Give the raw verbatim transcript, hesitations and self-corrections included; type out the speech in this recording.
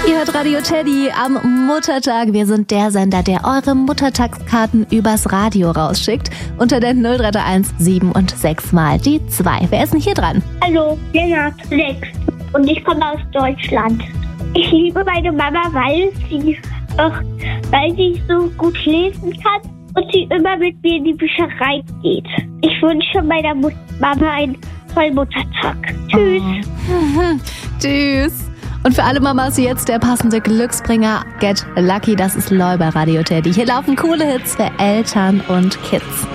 Ihr hört Radio Teddy am Muttertag. Wir sind der Sender, der eure Muttertagskarten übers Radio rausschickt. Unter der null drei drei eins sieben und sechs mal die zwei. Wer ist denn hier dran? Hallo, Lennart, sechs. Und ich komme aus Deutschland. Ich liebe meine Mama, weil sie, auch, weil sie so gut lesen kann und sie immer mit mir in die Bücherei geht. Ich wünsche meiner Mut- Mama einen tollen Muttertag. Tschüss. Oh. Tschüss. Und für alle Mamas jetzt der passende Glücksbringer Get Lucky. Das ist Loi bei Radio Teddy. Hier laufen coole Hits für Eltern und Kids.